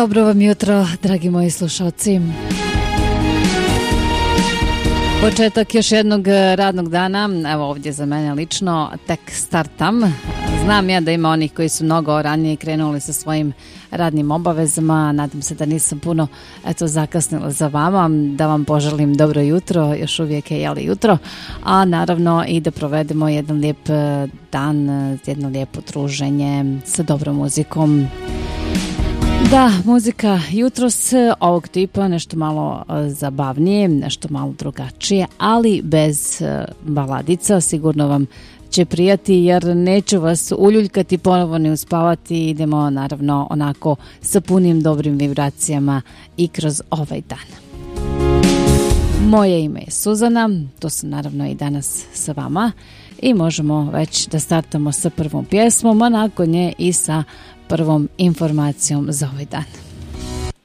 Dobro vam jutro, dragi moji slušalci. Početak još jednog radnog dana, evo ovdje za mene lično, tek startam. Znam ja da ima onih koji su mnogo ranije krenuli sa svojim radnim obavezama. Nadam se da nisam puno zakasnila za vama, da vam poželim dobro jutro, još uvijek je jutro, a naravno i da provedemo jedan lijep dan, jedno lijepo druženje sa dobrom muzikom. Da, muzika jutros ovog tipa, nešto malo zabavnije, nešto malo drugačije, ali bez baladica, sigurno vam će prijati jer neću vas uljuljkati, ponovo ne uspavati, idemo naravno onako sa punim dobrim vibracijama i kroz ovaj dan. Moje ime je Suzana, to sam naravno i danas sa vama i možemo već da startamo sa prvom pjesmom, a nakon nje i sa prvom informacijom za ovaj dan.